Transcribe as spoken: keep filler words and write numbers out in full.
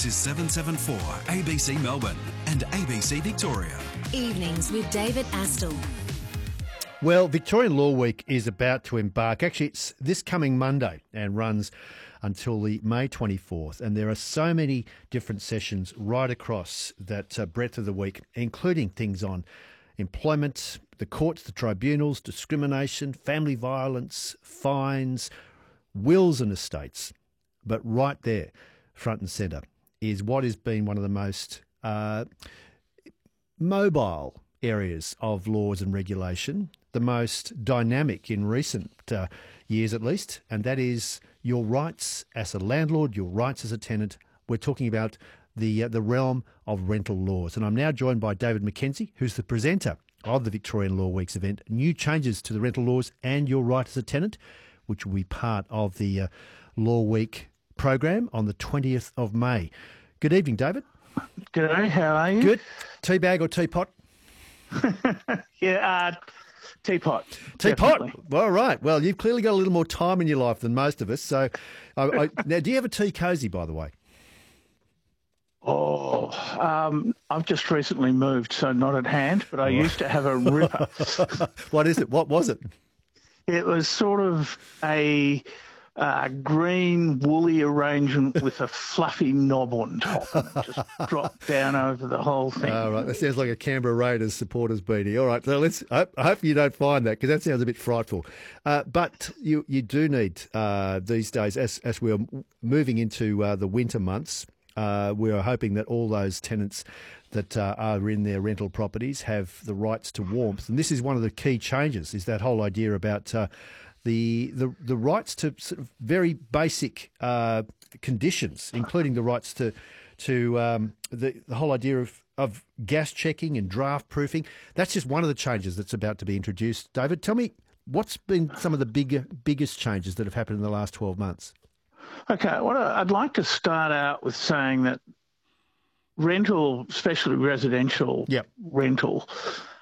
This is seven seven four A B C Melbourne and A B C Victoria. Evenings with David Astle. Well, Victorian Law Week is about to embark. Actually, it's this coming Monday and runs until the May twenty-fourth. And there are so many different sessions right across that uh, breadth of the week, including things on employment, the courts, the tribunals, discrimination, family violence, fines, wills and estates. But right there, front and centre, is what has been one of the most uh, mobile areas of laws and regulation, the most dynamic in recent uh, years at least, and that is your rights as a landlord, your rights as a tenant. We're talking about the uh, the realm of rental laws. And I'm now joined by David McKenzie, who's the presenter of the Victorian Law Week's event, New Changes to the Rental Laws and Your Right as a Tenant, which will be part of the uh, Law Week program on the twentieth of May. Good evening, David. G'day, how are you? Good. Tea bag or teapot? yeah, uh, teapot. Teapot. Definitely. All right. Well, you've clearly got a little more time in your life than most of us. So, I, I, now, do you have a tea cosy, by the way? Oh, um, I've just recently moved, so not at hand, but I used to have a ripper. What is it? What was it? It was sort of a uh, green woolly arrangement with a fluffy knob on top, and it just dropped down over the whole thing. All right, that sounds like a Canberra Raiders supporters beanie. All right, so let's. I hope you don't find that, because that sounds a bit frightful. Uh, but you you do need uh, these days, as as we're moving into uh, the winter months, uh, we are hoping that all those tenants that uh, are in their rental properties have the rights to warmth, and this is one of the key changes. Is that whole idea about uh, the the the rights to sort of very basic uh, conditions, including the rights to to um, the the whole idea of of gas checking and draft proofing. That's just one of the changes that's about to be introduced. David, tell me, what's been some of the bigger biggest changes that have happened in the last twelve months? Okay, well, I'd like to start out with saying that rental, especially residential yep. rental,